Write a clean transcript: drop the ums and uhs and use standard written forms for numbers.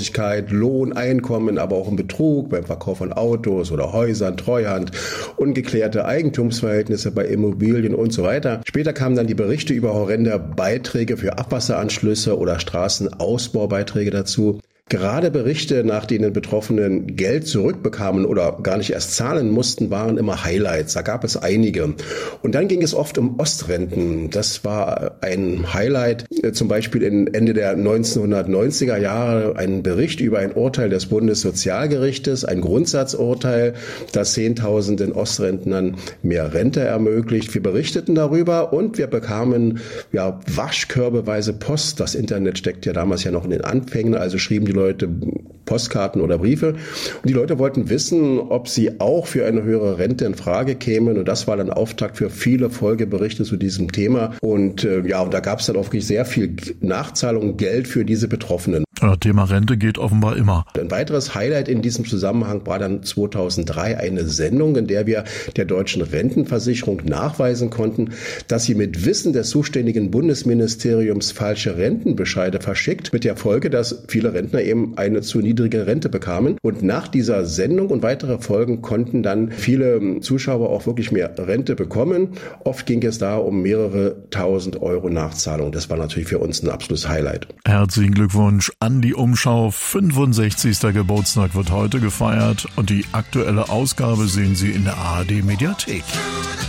Arbeitslosigkeit, Lohn, Einkommen, aber auch im Betrug, beim Verkauf von Autos oder Häusern, Treuhand, ungeklärte Eigentumsverhältnisse bei Immobilien und so weiter. Später kamen dann die Berichte über horrende Beiträge für Abwasseranschlüsse oder Straßenausbaubeiträge dazu. Gerade Berichte, nach denen Betroffenen Geld zurückbekamen oder gar nicht erst zahlen mussten, waren immer Highlights. Da gab es einige. Und dann ging es oft um Ostrenten. Das war ein Highlight, zum Beispiel Ende der 1990er Jahre ein Bericht über ein Urteil des Bundessozialgerichtes, ein Grundsatzurteil, das Zehntausenden Ostrentnern mehr Rente ermöglicht. Wir berichteten darüber und wir bekamen waschkörbeweise Post. Das Internet steckt ja damals ja noch in den Anfängen, also schrieben die Leute Postkarten oder Briefe. Und die Leute wollten wissen, ob sie auch für eine höhere Rente in Frage kämen. Und das war dann Auftakt für viele Folgeberichte zu diesem Thema. Und und da gab es dann auch wirklich sehr viel Nachzahlung, Geld für diese Betroffenen. Thema Rente geht offenbar immer. Ein weiteres Highlight in diesem Zusammenhang war dann 2003 eine Sendung, in der wir der deutschen Rentenversicherung nachweisen konnten, dass sie mit Wissen des zuständigen Bundesministeriums falsche Rentenbescheide verschickt, mit der Folge, dass viele Rentner eben eine zu niedrige Rente bekamen. Und nach dieser Sendung und weitere Folgen konnten dann viele Zuschauer auch wirklich mehr Rente bekommen. Oft ging es da um mehrere tausend Euro Nachzahlung. Das war natürlich für uns ein absolutes Highlight. Herzlichen Glückwunsch an die Umschau. 65. Geburtstag wird heute gefeiert und die aktuelle Ausgabe sehen Sie in der ARD Mediathek.